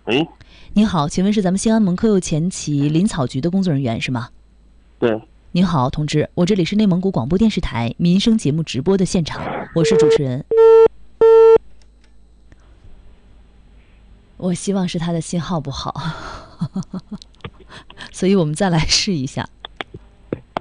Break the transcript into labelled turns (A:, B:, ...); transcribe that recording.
A: 喂，
B: 您好，请问是咱们兴安盟科右前旗林草局的工作人员是吗？
A: 对，
B: 您好，同志，我这里是内蒙古广播电视台民生节目直播的现场，我是主持人。我希望是他的信号不好，所以我们再来试一下。